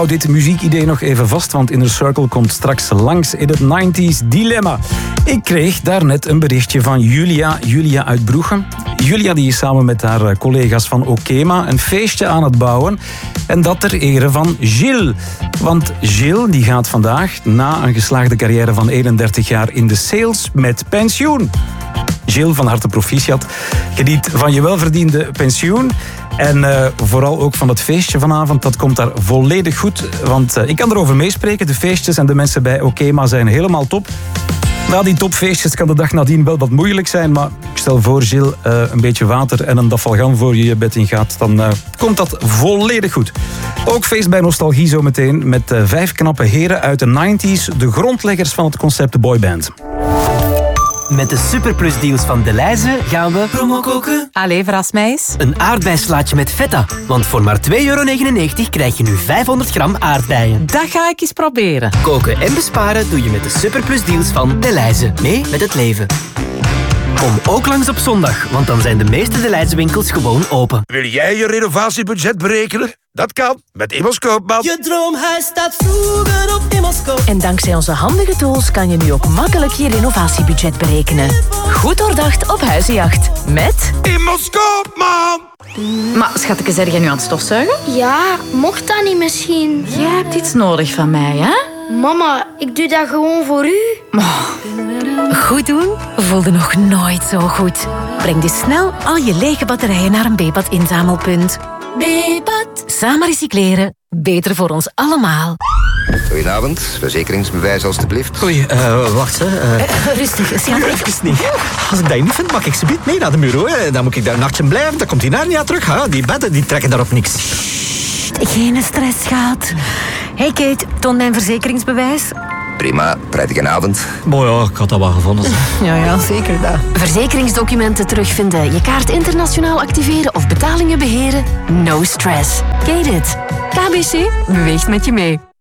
Hou dit muziekidee nog even vast, want Inner Circle komt straks langs in het 90s Dilemma. Ik kreeg daarnet een berichtje van Julia uit Broegem. Julia die is samen met haar collega's van Okema een feestje aan het bouwen. En dat ter ere van Gilles. Want Gilles die gaat vandaag, na een geslaagde carrière van 31 jaar in de sales, met pensioen. Gilles, van harte proficiat. Geniet van je welverdiende pensioen. En vooral ook van het feestje vanavond. Dat komt daar volledig goed. Want ik kan erover meespreken. De feestjes en de mensen bij Okema zijn helemaal top. Na die topfeestjes kan de dag nadien wel wat moeilijk zijn. Maar ik stel voor, Gilles, een beetje water en een dafalgan voor je bed in gaat. Dan komt dat volledig goed. Ook feest bij Nostalgie zometeen. Met 5 knappe heren uit de 90s. De grondleggers van het concept de boyband. Met de Superplus deals van Delhaize gaan we promo koken. Allee, verras mij eens. Een aardbeislaatje met feta. Want voor maar €2,99 krijg je nu 500 gram aardbeien. Dat ga ik eens proberen. Koken en besparen doe je met de Superplus deals van Delhaize. Mee met het leven. Kom ook langs op zondag, want dan zijn de meeste Delhaize winkels gewoon open. Wil jij je renovatiebudget berekenen? Dat kan met Immoscoop, Je droomhuis staat vroeger op Immoscoop. En dankzij onze handige tools kan je nu ook makkelijk je renovatiebudget berekenen. Goed doordacht op huizenjacht. Met Immoscoop, man! Maar schatje, zeg jij nu aan het stofzuigen? Ja, mocht dat niet misschien? Jij hebt iets nodig van mij, hè? Mama, ik doe dat gewoon voor u. Goed doen voelde nog nooit zo goed. Breng dus snel al je lege batterijen naar een Bepat inzamelpunt. Bepat. Samen recycleren, beter voor ons allemaal. Goedenavond, verzekeringsbewijs alstublieft. Oei, wacht hè. Rustig, schat. Even niet. Als ik dat niet vind, mag ik ze mee naar de bureau. Hè. Dan moet ik daar een nachtje blijven, dan komt die naar niet aan terug. Hè. Die bedden die trekken daar op niks. Geen stress, schat. Hey Kate, toon mijn verzekeringsbewijs. Prima, prettige avond. Mooi, ja, ik had dat wel gevonden. Ja, zeker dat. Verzekeringsdocumenten terugvinden, je kaart internationaal activeren of betalingen beheren? No stress. Kate it. KBC beweegt met je mee.